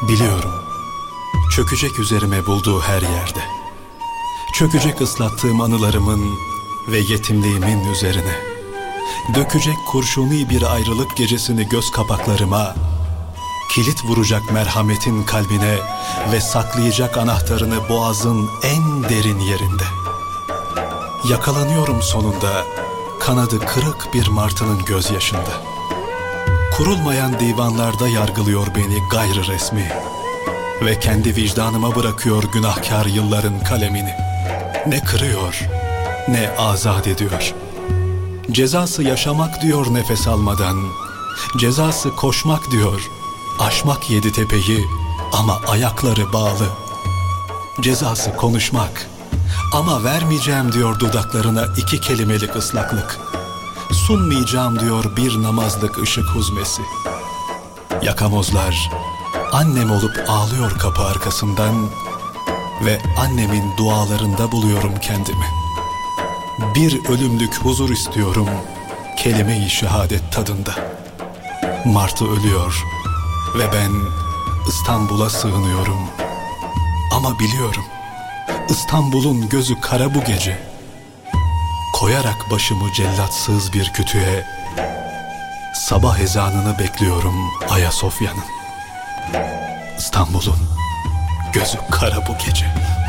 Biliyorum, çökecek üzerime bulduğu her yerde. Çökecek ıslattığım anılarımın ve yetimliğimin üzerine. Dökecek kurşuni bir ayrılık gecesini göz kapaklarıma, kilit vuracak merhametin kalbine ve saklayacak anahtarını boğazın en derin yerinde. Yakalanıyorum sonunda, kanadı kırık bir martının gözyaşında. Kurulmayan divanlarda yargılıyor beni gayrı resmi ve kendi vicdanıma bırakıyor günahkar yılların kalemini. Ne kırıyor, ne azat ediyor. Cezası yaşamak diyor nefes almadan, cezası koşmak diyor, aşmak yedi tepeyi ama ayakları bağlı. Cezası konuşmak ama vermeyeceğim diyor dudaklarına iki kelimelik ıslaklık. Sunmayacağım diyor bir namazlık ışık huzmesi. Yakamozlar annem olup ağlıyor kapı arkasından ve annemin dualarında buluyorum kendimi. Bir ölümlük huzur istiyorum kelime-i şehadet tadında. Martı ölüyor ve ben İstanbul'a sığınıyorum. Ama biliyorum İstanbul'un gözü kara bu gece. Koyarak başımı cellatsız bir kütüğe, sabah ezanını bekliyorum Ayasofya'nın. İstanbul'un gözü kara bu gece.